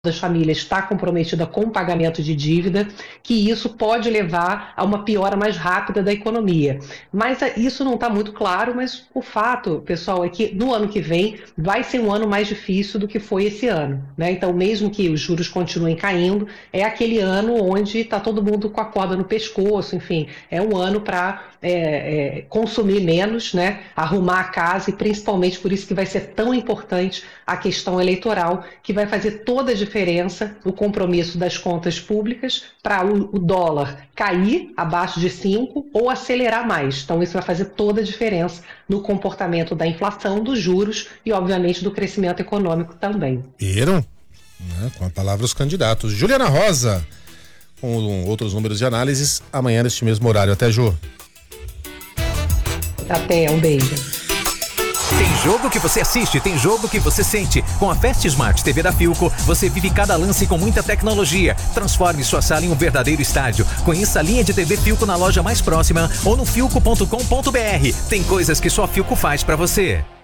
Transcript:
das famílias está comprometida com o pagamento de dívida, que isso pode levar a uma piora mais rápida da economia. Mas isso não está muito claro, mas o fato, pessoal, é que no ano que vem vai ser um ano mais difícil do que foi esse ano, né? Então, mesmo que os juros continuem caindo, é aquele ano onde está todo mundo com a corda no pescoço, enfim, é um ano para consumir menos, né? Arrumar a casa e principalmente por isso que vai ser tão importante a questão eleitoral, que vai fazer toda a diferença o compromisso das contas públicas para o dólar cair abaixo de 5 ou acelerar mais. Então isso vai fazer toda a diferença no comportamento da inflação, dos juros e obviamente do crescimento econômico também. Viram? Com a palavra os candidatos. Juliana Rosa, com outros números de análises, amanhã neste mesmo horário. Até, Ju. Até, um beijo. Tem jogo que você assiste, tem jogo que você sente. Com a Fast Smart TV da Philco, você vive cada lance com muita tecnologia. Transforme sua sala em um verdadeiro estádio. Conheça a linha de TV Philco na loja mais próxima ou no philco.com.br. Tem coisas que só a Philco faz pra você.